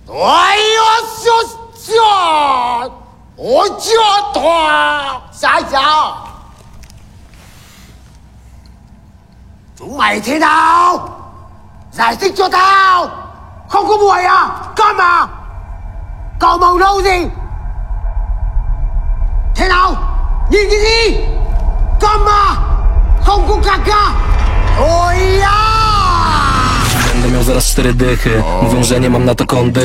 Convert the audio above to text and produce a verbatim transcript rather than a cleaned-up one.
哎呦，小小，我叫他傻小，仲未聽到？giải thích cho tao. Không có buổi à? Câm à? Cậu màu đâu gì? Thế nào? Nhìn cái gì? Câm à? Không có cà ca. Ôi à! Będę miał zaraz cztery dychy. Mówią, że nie mam na to kondy.